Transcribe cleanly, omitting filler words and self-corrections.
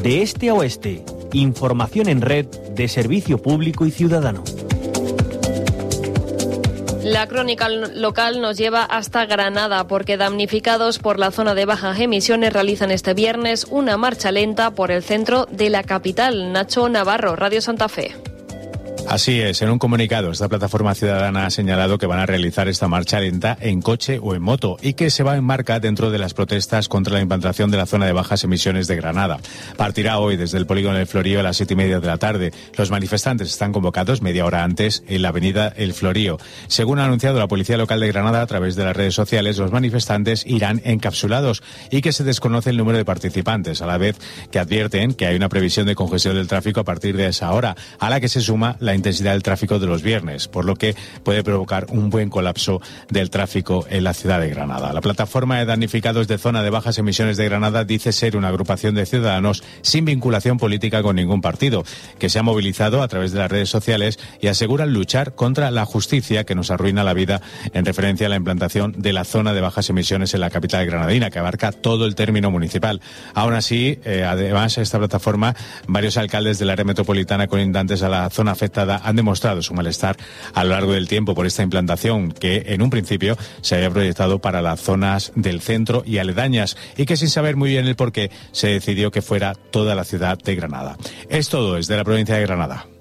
de este a oeste. Información en red de servicio público y ciudadano. La crónica local nos lleva hasta Granada porque damnificados por la zona de bajas emisiones realizan este viernes una marcha lenta por el centro de la capital. Nacho Navarro, Radio Santa Fe. Así es, en un comunicado esta plataforma ciudadana ha señalado que van a realizar esta marcha lenta en coche o en moto y que se va a enmarcar dentro de las protestas contra la implantación de la zona de bajas emisiones de Granada. Partirá hoy desde el polígono del Florío a las 7:30 de la tarde. Los manifestantes están convocados media hora antes en la avenida El Florío. Según ha anunciado la Policía Local de Granada a través de las redes sociales, los manifestantes irán encapsulados y que se desconoce el número de participantes, a la vez que advierten que hay una previsión de congestión del tráfico a partir de esa hora, a la que se suma la intensidad del tráfico de los viernes, por lo que puede provocar un buen colapso del tráfico en la ciudad de Granada. La plataforma de damnificados de zona de bajas emisiones de Granada dice ser una agrupación de ciudadanos sin vinculación política con ningún partido, que se ha movilizado a través de las redes sociales y aseguran luchar contra la justicia que nos arruina la vida en referencia a la implantación de la zona de bajas emisiones en la capital granadina, que abarca todo el término municipal. Aún así, además, esta plataforma, varios alcaldes del área metropolitana colindantes a la zona afectada han demostrado su malestar a lo largo del tiempo por esta implantación que en un principio se había proyectado para las zonas del centro y aledañas y que sin saber muy bien el porqué se decidió que fuera toda la ciudad de Granada. Es todo desde la provincia de Granada.